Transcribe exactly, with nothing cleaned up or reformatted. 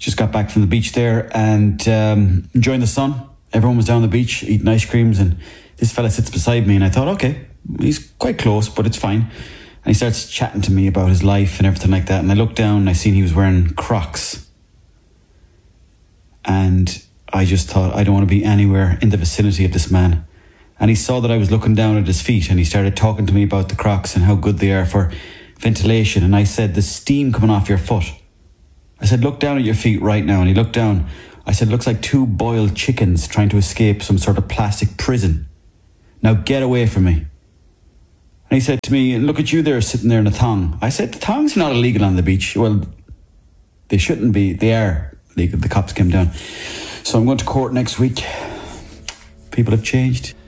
just got back from the beach there and um, enjoying the sun. Everyone was down on the beach eating ice creams, and this fella sits beside me, and I thought, okay, he's quite close, but it's fine. And he starts chatting to me about his life and everything like that. And I looked down and I seen he was wearing Crocs. And I just thought, I don't want to be anywhere in the vicinity of this man. And he saw that I was looking down at his feet, and he started talking to me about the Crocs and how good they are for ventilation. And I said, the steam coming off your foot. I said, look down at your feet right now. And he looked down. I said, looks like two boiled chickens trying to escape some sort of plastic prison. Now get away from me. And he said to me, look at you there sitting there in a thong. I said, the thongs are not illegal on the beach. Well, they shouldn't be. They are legal. The cops came down. So I'm going to court next week. People have changed.